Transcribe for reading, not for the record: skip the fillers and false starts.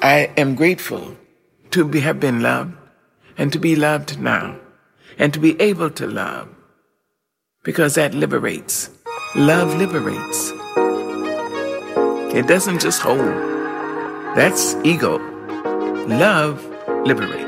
I am grateful to have been loved and to be loved now and to be able to love, because that liberates. Love liberates. It doesn't just hold. That's ego. Love liberates.